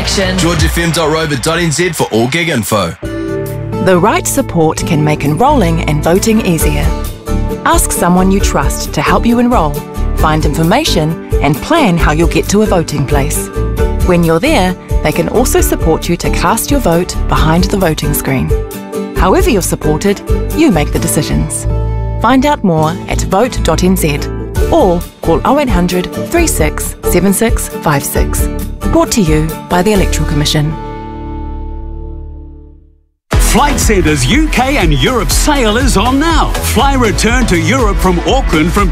action. georgefm.rover.nz for all gig info. The right support can make enrolling and voting easier. Ask someone you trust to help you enrol, find information, and plan how you'll get to a voting place. When you're there, they can also support you to cast your vote behind the voting screen. However you're supported, you make the decisions. Find out more at vote.nz or call 0800 36 76 56. Brought to you by the Electoral Commission. Flight Centre's UK and Europe sale is on now. Fly return to Europe from Auckland from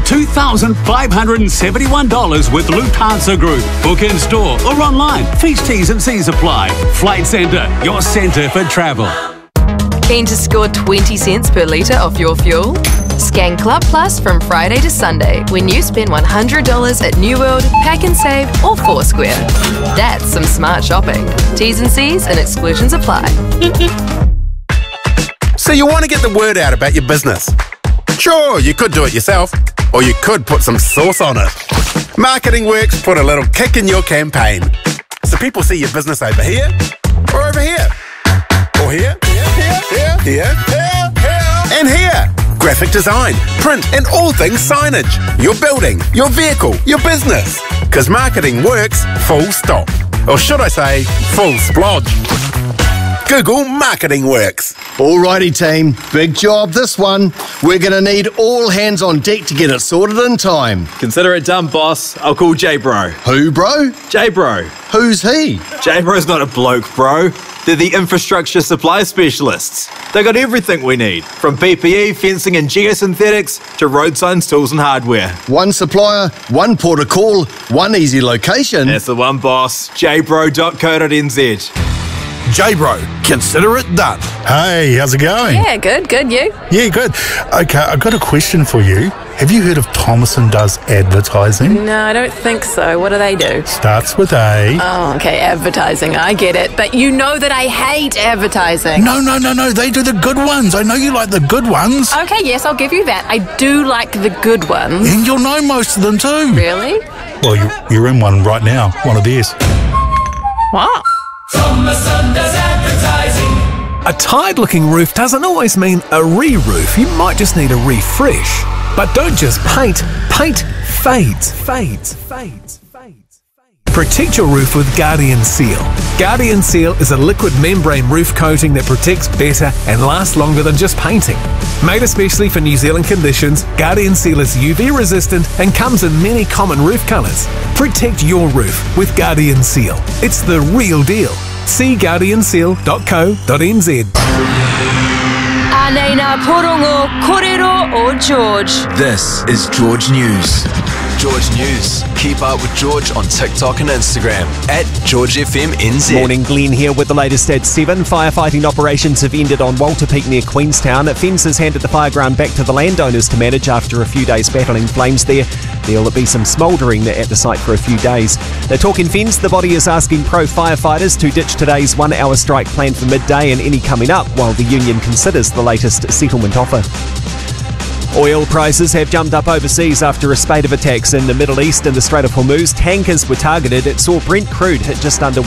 $2,571 with Lufthansa Group. Book in store or online. Fees, T's and C's apply. Flight Centre, your centre for travel. Keen to score 20 cents per litre off your fuel? Scan Club Plus from Friday to Sunday when you spend $100 at New World, Pack and Save or Foursquare. That's some smart shopping. T's and C's and exclusions apply. So you want to get the word out about your business? Sure, you could do it yourself, or you could put some sauce on it. Marketing Works put a little kick in your campaign. So people see your business over here, or over here, or here, here, and here. Graphic design, print, and all things signage. Your building, your vehicle, your business. Because marketing works full stop. Or should I say, full splodge. Google Marketing Works. Alrighty team, big job this one. We're going to need all hands on deck to get it sorted in time. Consider it done, boss. I'll call J-Bro. Who, bro? J-Bro. Who's he? J-Bro's not a bloke, bro. They're the infrastructure supply specialists. They got everything we need, from PPE, fencing and geosynthetics to road signs, tools and hardware. One supplier, one port of call, one easy location. That's the one, boss. jbro.co.nz. J-Bro, consider it done. Hey, how's it going? Yeah, good, you? Yeah, good. Okay, I've got a question for you. Have you heard of Thomason Does Advertising? No, I don't think so. What do they do? Starts with A. Oh, okay, advertising. I get it. But you know that I hate advertising. No. They do the good ones. I know you like the good ones. Okay, yes, I'll give you that. I do like the good ones. And you'll know most of them too. Really? Well, you're in one right now. One of theirs. What? Thomason Does Advertising. A tired-looking roof doesn't always mean a re-roof. You might just need a refresh. But don't just paint. Paint fades. Protect your roof with Guardian Seal. Guardian Seal is a liquid membrane roof coating that protects better and lasts longer than just painting. Made especially for New Zealand conditions, Guardian Seal is UV resistant and comes in many common roof colours. Protect your roof with Guardian Seal. It's the real deal. See guardianseal.co.nz. Anena Porongo Korero or George. This is George News. George News. Keep up with George on TikTok and Instagram at GeorgeFMNZ. Morning, Glenn here with the latest at 7. Firefighting operations have ended on Walter Peak near Queenstown. Fences handed the fireground back to the landowners to manage after a few days battling flames there. There'll be some smouldering at the site for a few days. They're talking Fens. The body is asking pro-firefighters to ditch today's 1 hour strike planned for midday and any coming up while the union considers the latest settlement offer. Oil prices have jumped up overseas after a spate of attacks in the Middle East and the Strait of Hormuz. Tankers were targeted. It saw Brent crude hit just under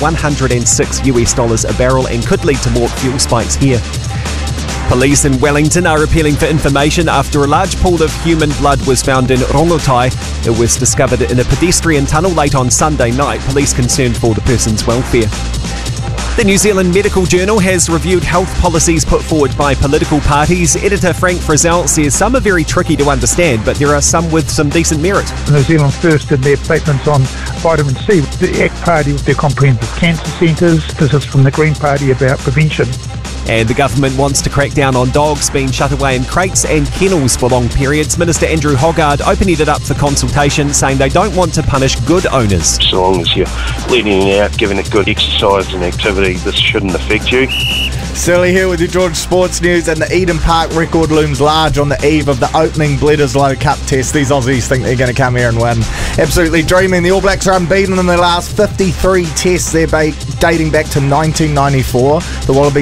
$106 a barrel and could lead to more fuel spikes here. Police in Wellington are appealing for information after a large pool of human blood was found in Rongotai. It was discovered in a pedestrian tunnel late on Sunday night. Police concerned for the person's welfare. The New Zealand Medical Journal has reviewed health policies put forward by political parties. Editor Frank Frizzell says some are very tricky to understand, but there are some with some decent merit. New Zealand First in their statements on vitamin C. The ACT Party with their comprehensive cancer centres. This is from the Green Party about prevention. And the government wants to crack down on dogs being shut away in crates and kennels for long periods. Minister Andrew Hoggard opening it up for consultation, saying they don't want to punish good owners. So long as you're letting it out, giving it good exercise and activity, this shouldn't affect you. Surly here with your George Sports News, and the Eden Park record looms large on the eve of the opening Bledisloe Cup test. These Aussies think they're going to come here and win. Absolutely dreaming. The All Blacks are unbeaten in their last 53 tests. They're dating back to 1994. The Wallabies haven't won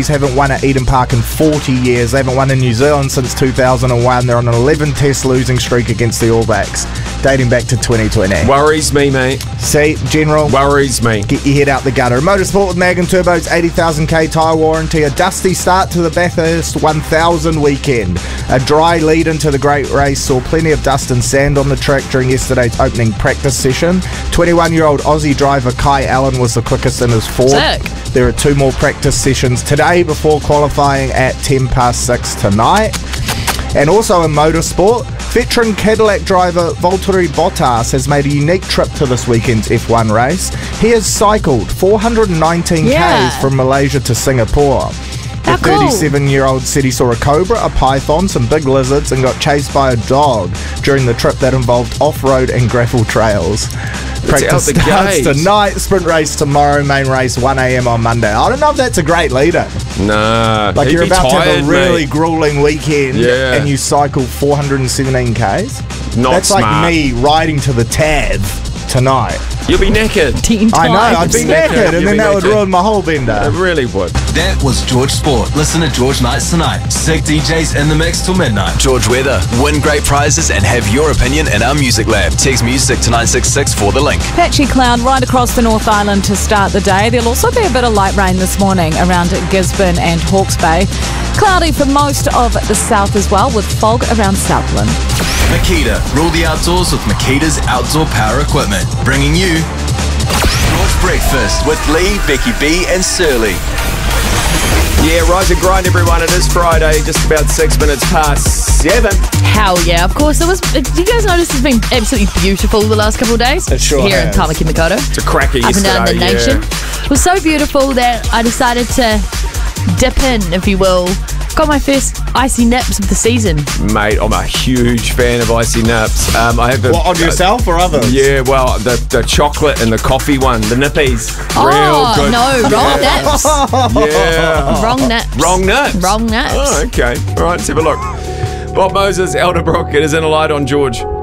won at Eden Park in 40 years. They haven't won in New Zealand since 2001. They're on an 11-test losing streak against the All Blacks, dating back to 2020. Worries me, mate. See, General. Worries me. Get your head out the gutter. Motorsport with Mag and Turbo's 80,000k tyre warranty. A dusty start to the Bathurst 1000 weekend. A dry lead into the Great Race saw plenty of dust and sand on the track during yesterday's opening practice session. 21-year-old Aussie driver Kai Allen was the quickest in his Ford. Sick. There are 2 more practice sessions today before qualifying at 6:10 tonight. And also in motorsport, veteran Cadillac driver Valtteri Bottas has made a unique trip to this weekend's F1 race. He has cycled 419 Ks from Malaysia to Singapore. The 37-year-old said he saw a cobra, a python, some big lizards, and got chased by a dog during the trip that involved off-road and gravel trails. Practice starts tonight, sprint race tomorrow, main race 1 a.m. on Monday. I don't know if that's a great leader. Nah, like you're about to have a really mate. grueling weekend and you cycle 417 Ks. That's smart. like me riding to the TAV tonight. You'll be knackered. I know, I'd be knackered, and then that would ruin my whole bender. It really would. That was George Sport. Listen to George Nights tonight. Sick DJs in the mix till midnight. George Weather. Win great prizes and have your opinion in our music lab. Text music to 966 for the link. Patchy cloud right across the North Island to start the day. There'll also be a bit of light rain this morning around Gisborne and Hawke's Bay. Cloudy for most of the south as well, with fog around Southland. Makita. Rule the outdoors with Makita's outdoor power equipment. Bringing you George Breakfast with Lee, Becky B and Surly. Yeah, rise and grind, everyone. It is Friday, just about 6 minutes past 7. Hell yeah, of course. It was. Do you guys notice it's been absolutely beautiful the last couple of days? It sure Here has. in Tamaki Makaurau. It's a cracker Up and down the nation. It was so beautiful that I decided to dip in, if you will. Got my first icy nips of the season. Mate, I'm a huge fan of icy nips. I have the on yourself or others? Yeah, well, the chocolate and the coffee one, the nippies. Real good. No, wrong nips. Yeah. Wrong nips. Wrong nips. Wrong nips. Oh, okay. All right, let's have a look. Bob Moses, Elderbrook, it is in a light on George.